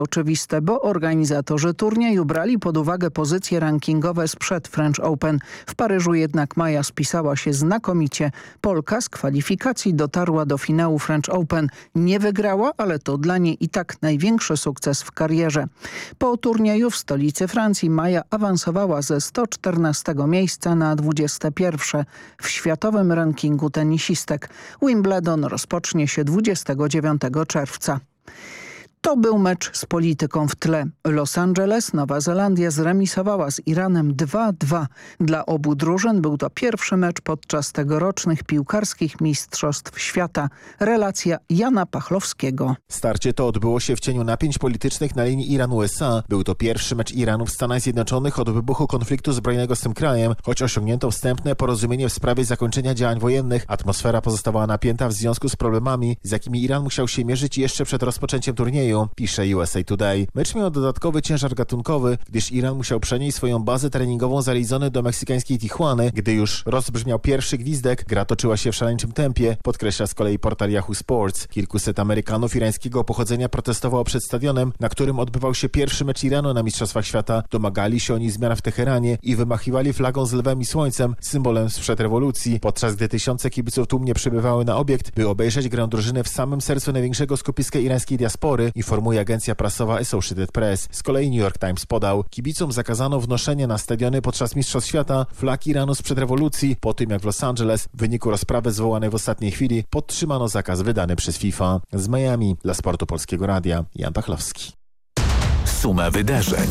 oczywiste, bo organizatorzy turnieju brali pod uwagę pozycje rankingowe sprzed French Open. W Paryżu jednak Maja spisała się znakomicie. Polka z kwalifikacji dotarła do finału French Open. Nie wygrała, ale to dla niej i tak największy sukces w karierze. Po turnieju w stolicy Francji Maja awansowała ze 114 miejsca na 21 w światowym rankingu tenisistek. Wimbledon rozpocznie się 29 czerwca. To był mecz z polityką w tle. Los Angeles, Nowa Zelandia zremisowała z Iranem 2-2. Dla obu drużyn był to pierwszy mecz podczas tegorocznych piłkarskich mistrzostw świata. Relacja Jana Pachlowskiego. Starcie to odbyło się w cieniu napięć politycznych na linii Iran-USA. Był to pierwszy mecz Iranu w Stanach Zjednoczonych od wybuchu konfliktu zbrojnego z tym krajem. Choć osiągnięto wstępne porozumienie w sprawie zakończenia działań wojennych, atmosfera pozostawała napięta w związku z problemami, z jakimi Iran musiał się mierzyć jeszcze przed rozpoczęciem turnieju. Pisze USA Today. Mecz miał dodatkowy ciężar gatunkowy, gdyż Iran musiał przenieść swoją bazę treningową z Arizony do meksykańskiej Tijuany. Gdy już rozbrzmiał pierwszy gwizdek, gra toczyła się w szaleńczym tempie, podkreśla z kolei portal Yahoo Sports. Kilkuset Amerykanów irańskiego pochodzenia protestowało przed stadionem, na którym odbywał się pierwszy mecz Iranu na Mistrzostwach Świata. Domagali się oni zmian w Teheranie i wymachiwali flagą z lwem i słońcem, symbolem sprzed rewolucji, podczas gdy tysiące kibiców tłumnie przybywały na obiekt, by obejrzeć grę drużyny w samym sercu największego skupiska irańskiej diaspory, informuje agencja prasowa Associated Press. Z kolei New York Times podał: kibicom zakazano wnoszenie na stadiony podczas Mistrzostw Świata flag Iranu sprzed rewolucji, po tym jak w Los Angeles w wyniku rozprawy zwołanej w ostatniej chwili podtrzymano zakaz wydany przez FIFA. Z Miami dla Sportu Polskiego Radia Jan Pachlowski. Suma wydarzeń.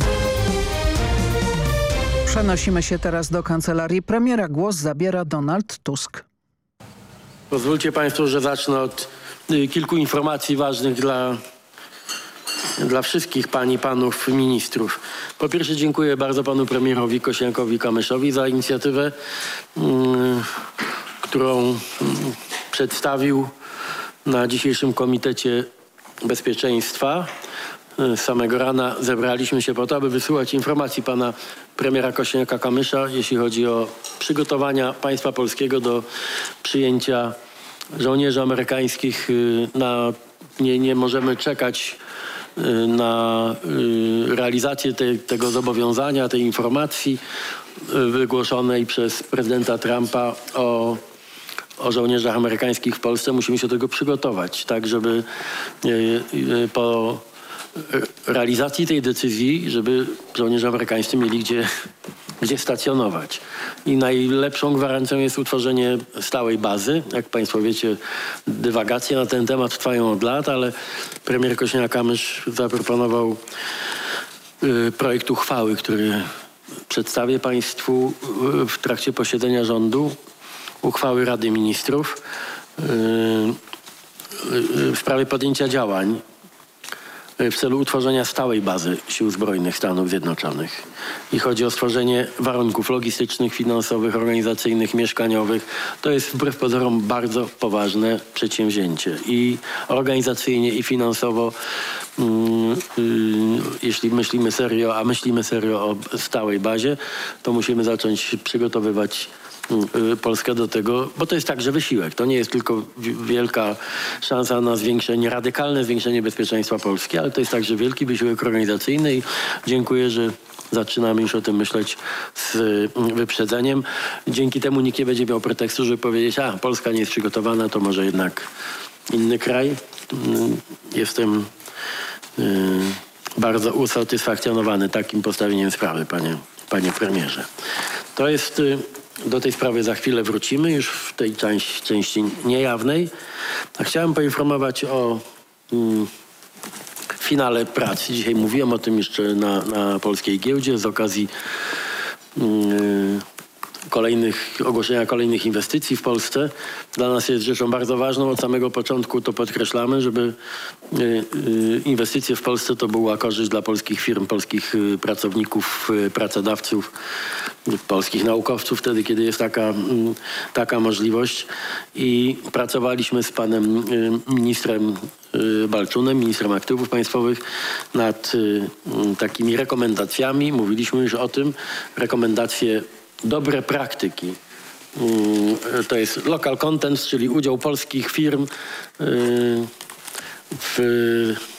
Przenosimy się teraz do kancelarii premiera. Głos zabiera Donald Tusk. Pozwólcie Państwo, że zacznę od kilku informacji ważnych dla wszystkich pań i panów ministrów. Po pierwsze, dziękuję bardzo panu premierowi Kosiniakowi-Kamyszowi za inicjatywę, którą przedstawił na dzisiejszym Komitecie Bezpieczeństwa. Z samego rana zebraliśmy się po to, aby wysłuchać informacji pana premiera Kosiniaka-Kamysza, jeśli chodzi o przygotowania państwa polskiego do przyjęcia żołnierzy amerykańskich. Nie możemy czekać na realizację tego zobowiązania, tej informacji wygłoszonej przez prezydenta Trumpa o żołnierzach amerykańskich w Polsce. Musimy się do tego przygotować, tak żeby po realizacji tej decyzji, żeby żołnierze amerykańscy mieli gdzie stacjonować. I najlepszą gwarancją jest utworzenie stałej bazy. Jak Państwo wiecie, dywagacje na ten temat trwają od lat, ale premier Kosiniak-Kamysz zaproponował projekt uchwały, który przedstawię Państwu w trakcie posiedzenia rządu, uchwały Rady Ministrów w sprawie podjęcia działań w celu utworzenia stałej bazy Sił Zbrojnych Stanów Zjednoczonych. I chodzi o stworzenie warunków logistycznych, finansowych, organizacyjnych, mieszkaniowych. To jest wbrew pozorom bardzo poważne przedsięwzięcie. I organizacyjnie, i finansowo, jeśli myślimy serio, a myślimy serio o stałej bazie, to musimy zacząć przygotowywać Polskę do tego, bo to jest także wysiłek. To nie jest tylko wielka szansa na zwiększenie, radykalne zwiększenie bezpieczeństwa Polski, ale to jest także wielki wysiłek organizacyjny i dziękuję, że zaczynamy już o tym myśleć z wyprzedzeniem. Dzięki temu nikt nie będzie miał pretekstu, żeby powiedzieć, Polska nie jest przygotowana, to może jednak inny kraj. Jestem bardzo usatysfakcjonowany takim postawieniem sprawy, panie premierze. To jest... Do tej sprawy za chwilę wrócimy, już w tej części niejawnej. A chciałem poinformować o finale prac. Dzisiaj mówiłem o tym jeszcze na Polskiej Giełdzie z okazji ogłoszenia kolejnych inwestycji w Polsce. Dla nas jest rzeczą bardzo ważną. Od samego początku to podkreślamy, żeby inwestycje w Polsce to była korzyść dla polskich firm, polskich pracowników, pracodawców, polskich naukowców wtedy, kiedy jest taka możliwość. I pracowaliśmy z panem ministrem Balczunem, ministrem aktywów państwowych, nad takimi rekomendacjami. Mówiliśmy już o tym. Rekomendacje dobre praktyki. To jest local content, czyli udział polskich firm w